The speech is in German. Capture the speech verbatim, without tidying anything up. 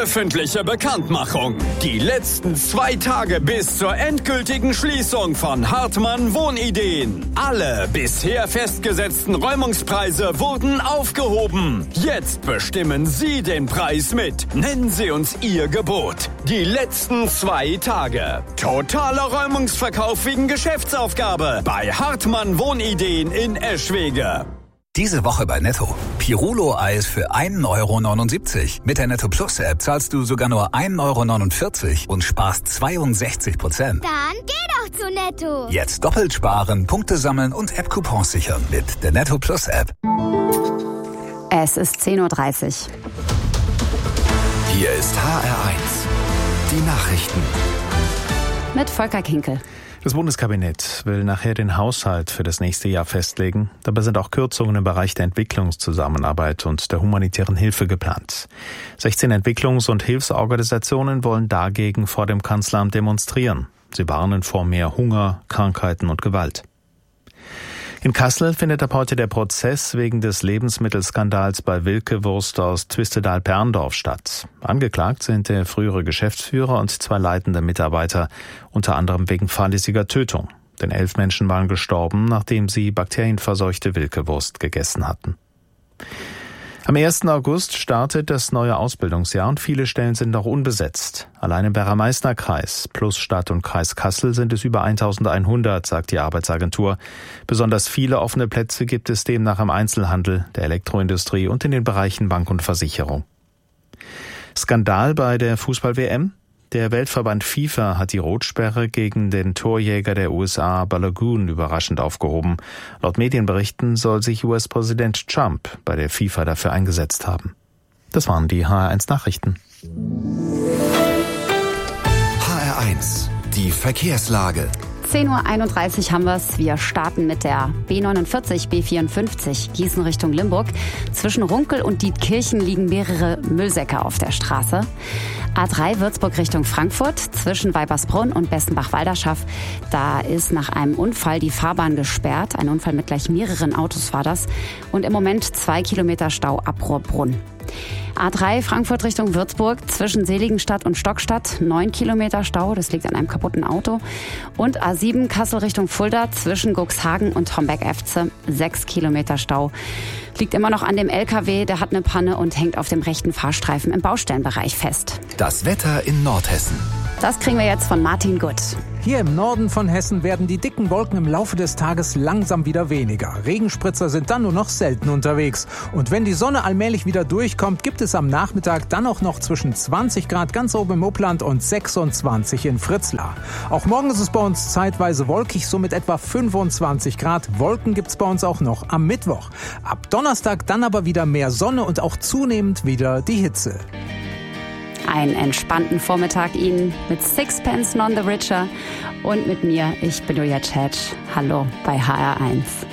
Öffentliche Bekanntmachung. Die letzten zwei Tage bis zur endgültigen Schließung von Hartmann Wohnideen. Alle bisher festgesetzten Räumungspreise wurden aufgehoben. Jetzt bestimmen Sie den Preis mit. Nennen Sie uns Ihr Gebot. Die letzten zwei Tage. Totaler Räumungsverkauf wegen Geschäftsaufgabe bei Hartmann Wohnideen in Eschwege. Diese Woche bei Netto. Pirulo-Eis für ein Euro neunundsiebzig. Mit der Netto Plus App zahlst du sogar nur ein Euro neunundvierzig und sparst zweiundsechzig Prozent. Dann geh doch zu Netto. Jetzt doppelt sparen, Punkte sammeln und App-Coupons sichern mit der Netto Plus App. Es ist zehn Uhr dreißig. Hier ist H R eins. Die Nachrichten. Mit Volker Kinkel. Das Bundeskabinett will nachher den Haushalt für das nächste Jahr festlegen. Dabei sind auch Kürzungen im Bereich der Entwicklungszusammenarbeit und der humanitären Hilfe geplant. sechzehn Entwicklungs- und Hilfsorganisationen wollen dagegen vor dem Kanzleramt demonstrieren. Sie warnen vor mehr Hunger, Krankheiten und Gewalt. In Kassel findet ab heute der Prozess wegen des Lebensmittelskandals bei Wilke Wurst aus Twistedal-Perndorf statt. Angeklagt sind der frühere Geschäftsführer und zwei leitende Mitarbeiter, unter anderem wegen fahrlässiger Tötung. Denn elf Menschen waren gestorben, nachdem sie bakterienverseuchte Wilke Wurst gegessen hatten. Am ersten August startet das neue Ausbildungsjahr und viele Stellen sind noch unbesetzt. Allein im Werra-Meißner-Kreis plus Stadt und Kreis Kassel sind es über eintausendeinhundert, sagt die Arbeitsagentur. Besonders viele offene Plätze gibt es demnach im Einzelhandel, der Elektroindustrie und in den Bereichen Bank und Versicherung. Skandal bei der Fußball-W M? Der Weltverband FIFA hat die Rotsperre gegen den Torjäger der U S A Balogun überraschend aufgehoben. Laut Medienberichten soll sich U S-Präsident Trump bei der FIFA dafür eingesetzt haben. Das waren die H R eins Nachrichten. H R eins. Die Verkehrslage. zehn Uhr einunddreißig haben wir es. Wir starten mit der B neunundvierzig, B vierundfünfzig, Gießen Richtung Limburg. Zwischen Runkel und Dietkirchen liegen mehrere Müllsäcke auf der Straße. A drei Würzburg Richtung Frankfurt, zwischen Weibersbrunn und Bessenbach-Walderschaff. Da ist nach einem Unfall die Fahrbahn gesperrt. Ein Unfall mit gleich mehreren Autos war das. Und im Moment zwei Kilometer Stau ab Rohrbrunn. A drei Frankfurt Richtung Würzburg, zwischen Seligenstadt und Stockstadt, neun Kilometer Stau, das liegt an einem kaputten Auto. Und A sieben Kassel Richtung Fulda, zwischen Guxhagen und Homberg-Efze, sechs Kilometer Stau. Liegt immer noch an dem L K W, der hat eine Panne und hängt auf dem rechten Fahrstreifen im Baustellenbereich fest. Das Wetter in Nordhessen. Das kriegen wir jetzt von Martin Gutt. Hier im Norden von Hessen werden die dicken Wolken im Laufe des Tages langsam wieder weniger. Regenspritzer sind dann nur noch selten unterwegs. Und wenn die Sonne allmählich wieder durchkommt, gibt es am Nachmittag dann auch noch zwischen zwanzig Grad ganz oben im Upland und sechsundzwanzig in Fritzlar. Auch morgen ist es bei uns zeitweise wolkig, so mit etwa fünfundzwanzig Grad. Wolken gibt's bei uns auch noch am Mittwoch. Ab Donnerstag dann aber wieder mehr Sonne und auch zunehmend wieder die Hitze. Einen entspannten Vormittag Ihnen mit Sixpence None the Richer und mit mir, ich bin Julia Tschetsch. Hallo bei H R eins.